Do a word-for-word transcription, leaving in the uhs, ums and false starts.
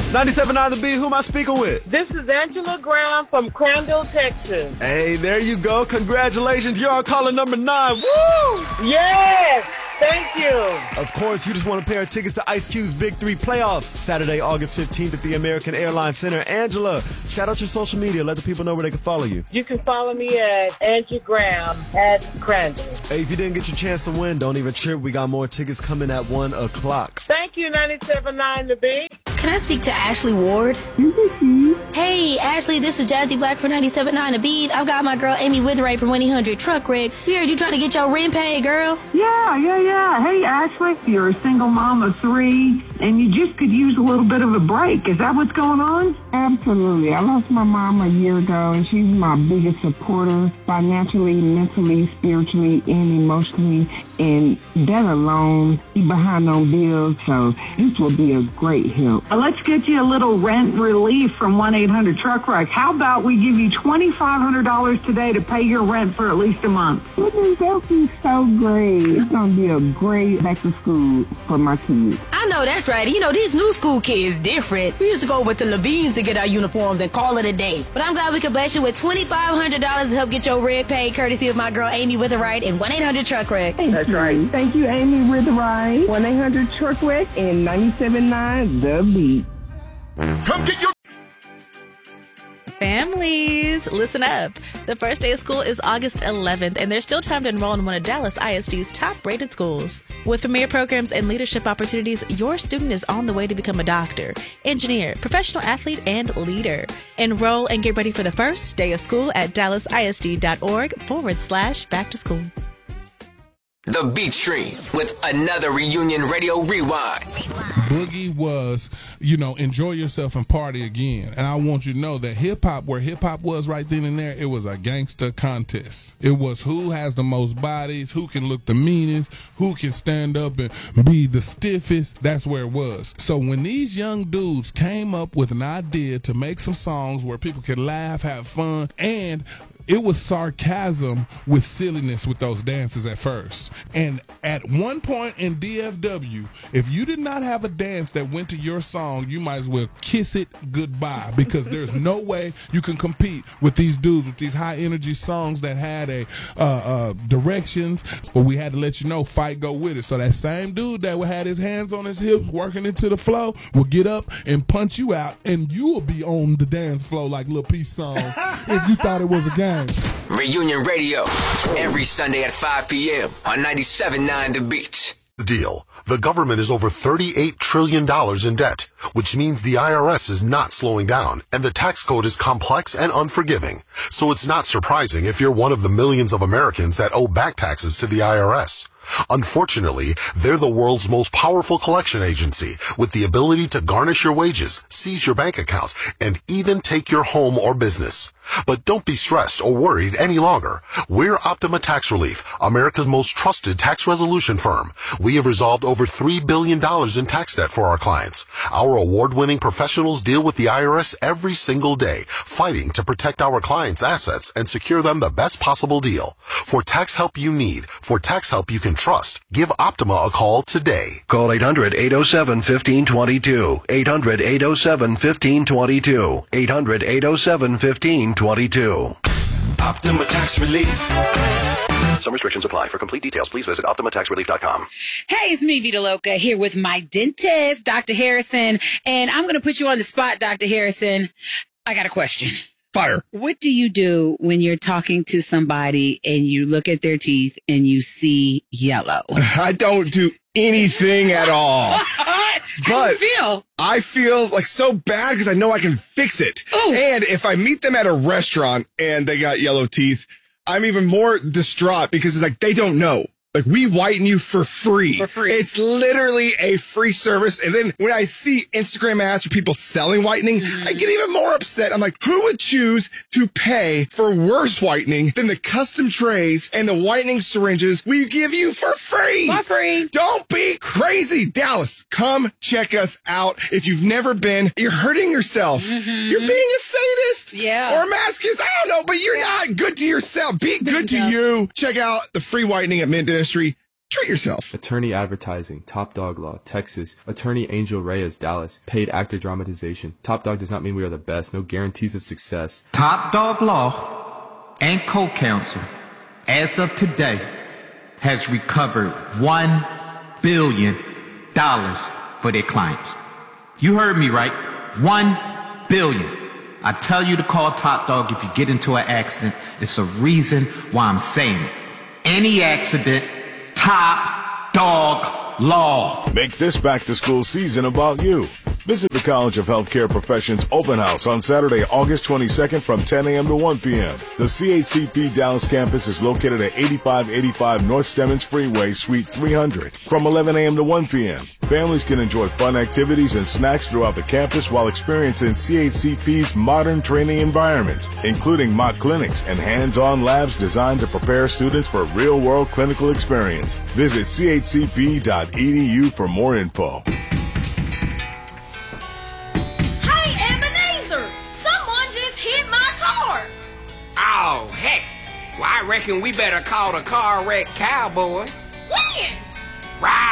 ninety-seven point nine The Beat, who am I speaking with? This is Angela Graham from Crandall, Texas. Hey, there you go. Congratulations. You're on caller number nine. Woo! Yes! Thank you. Of course, you just won a pair of tickets to Ice Cube's Big Three Playoffs, Saturday, August fifteenth at the American Airlines Center. Angela, shout out your social media. Let the people know where they can follow you. You can follow me at Angie Graham at Crandall. Hey, if you didn't get your chance to win, don't even trip. We got more tickets coming at one o'clock. Thank you, ninety-seven point nine The Beat. Can I speak to Ashley Ward? Mm-hmm. Hey, Ashley, this is Jazzy Black for ninety-seven point nine The Beat. I've got my girl Amy Witherite from one eight hundred Truck Wreck. We heard you trying to get your rent paid, girl. Yeah, yeah, yeah. Hey, Ashley, you're a single mom of three, and you just could use a little bit of a break. Is that what's going on? Absolutely. I lost my mom a year ago, and she's my biggest supporter financially, mentally, spiritually, and emotionally. And that alone, she's behind on bills, so this will be a great help. Uh, let's get you a little rent relief from one eight hundred Truck Wreck. How about we give you twenty-five hundred dollars today to pay your rent for at least a month? Goodness, that would be so great. It's going to be a great back to school for my kids. I know, that's right. You know, these new school kids different. We used to go over to Levine's to get our uniforms and call it a day. But I'm glad we could bless you with twenty-five hundred dollars to help get your rent paid, courtesy of my girl Amy Witherite and one eight hundred Truck Wreck. That's right. Thank you, Amy Witherite, one eight hundred Truck Wreck, and ninety-seven point nine The Beat. Come get your families. Listen up. The first day of school is August eleventh, and there's still time to enroll in one of Dallas I S D's top-rated schools. With premier programs and leadership opportunities, your student is on the way to become a doctor, engineer, professional athlete, and leader. Enroll and get ready for the first day of school at dallasisd.org forward slash back to school. The Beat Stream with another Reunion Radio Rewind. Boogie was, you know, enjoy yourself and party again. And I want you to know that hip-hop, where hip-hop was right then and there, it was a gangster contest. It was who has the most bodies, who can look the meanest, who can stand up and be the stiffest. That's where it was. So when these young dudes came up with an idea to make some songs where people could laugh, have fun, and it was sarcasm with silliness with those dances at first. And at one point in D F W, if you did not have a dance that went to your song, you might as well kiss it goodbye, because there's no way you can compete with these dudes with these high energy songs that had a uh, uh, directions. But we had to let you know, fight, go with it. So that same dude that had his hands on his hips working into the flow will get up and punch you out, and you will be on the dance floor like Lil Peace song if you thought it was a game. Reunion Radio, every Sunday at five p.m. on ninety-seven point nine The Beat. The deal. The government is over thirty-eight trillion dollars in debt, which means the I R S is not slowing down, and the tax code is complex and unforgiving. So it's not surprising if you're one of the millions of Americans that owe back taxes to the I R S. Unfortunately, they're the world's most powerful collection agency, with the ability to garnish your wages, seize your bank accounts, and even take your home or business. But don't be stressed or worried any longer. We're Optima Tax Relief, America's most trusted tax resolution firm. We have resolved over three billion dollars in tax debt for our clients. Our award-winning professionals deal with the I R S every single day, fighting to protect our clients' assets and secure them the best possible deal. For tax help you need, for tax help you can trust, give Optima a call today. Call eight hundred, eight oh seven, one five two two. eight hundred, eight oh seven, one five two two. eight hundred, eight oh seven, one five two two. Optima Tax Relief. Some restrictions apply. For complete details, please visit optima tax relief dot com. Hey, it's me, Vita Loca, here with my dentist, Doctor Harrison. And I'm going to put you on the spot, Doctor Harrison. I got a question. Fire. What do you do when you're talking to somebody and you look at their teeth and you see yellow? I don't do anything at all. How but do you feel? I feel like so bad because I know I can fix it. Ooh. And if I meet them at a restaurant and they got yellow teeth, I'm even more distraught because it's like they don't know. Like, we whiten you for free. For free. It's literally a free service. And then when I see Instagram ads for people selling whitening, mm-hmm. I get even more upset. I'm like, who would choose to pay for worse whitening than the custom trays and the whitening syringes we give you for free? For free. Don't be crazy. Dallas, come check us out. If you've never been, you're hurting yourself. Mm-hmm. You're being a sadist. Yeah. Or a masochist. I don't know, but you're not good to yourself. Be good to you. Check out the free whitening at Mint Dentistry. treat yourself. Attorney Advertising, Top Dog Law, Texas. Attorney Angel Reyes, Dallas. Paid actor dramatization. Top Dog does not mean we are the best. No guarantees of success. Top Dog Law and Co-Counsel, as of today, has recovered one billion dollars for their clients. You heard me right. One billion dollars. I tell you to call Top Dog if you get into an accident. It's a reason why I'm saying it. Any accident, Top Dog Law. Make this back-to-school season about you. Visit the College of Healthcare Professions Open House on Saturday, August twenty-second from ten a.m. to one p.m. The C H C P Dallas campus is located at eighty-five eighty-five North Stemmons Freeway, Suite three hundred, from eleven a.m. to one p.m. Families can enjoy fun activities and snacks throughout the campus while experiencing C H C P's modern training environments, including mock clinics and hands-on labs designed to prepare students for real-world clinical experience. Visit c h c p dot e d u for more info. Oh, heck. Well, I reckon we better call the car wreck cowboy. When? Right.